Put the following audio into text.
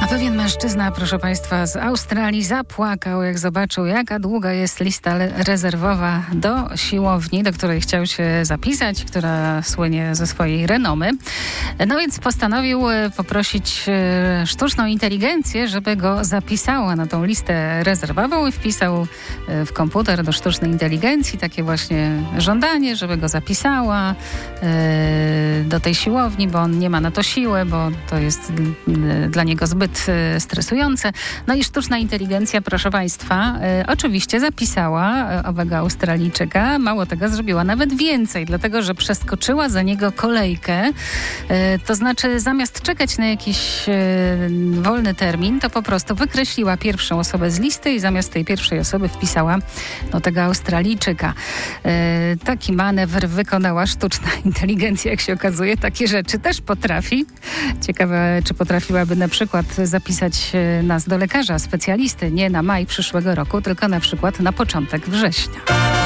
A pewien mężczyzna, proszę Państwa, z Australii zapłakał, jak zobaczył, jaka długa jest lista rezerwowa do siłowni, do której chciał się zapisać, która słynie ze swojej renomy. No więc postanowił poprosić sztuczną inteligencję, żeby go zapisała na tą listę rezerwową i wpisał w komputer do sztucznej inteligencji takie właśnie żądanie, żeby go zapisała do tej siłowni, bo on nie ma na to siły, bo to jest dla niego zbyt stresujące. No i sztuczna inteligencja, proszę Państwa, oczywiście zapisała owego Australijczyka. Mało tego, zrobiła nawet więcej, dlatego że przeskoczyła za niego kolejkę. To znaczy, zamiast czekać na jakiś wolny termin, to po prostu wykreśliła pierwszą osobę z listy i zamiast tej pierwszej osoby wpisała tego Australijczyka. Taki manewr wykonała sztuczna inteligencja, jak się okazuje. Takie rzeczy też potrafi. Ciekawe, czy potrafiłaby na przykład zapisać nas do lekarza, specjalisty, nie na maj przyszłego roku, tylko na przykład na początek września.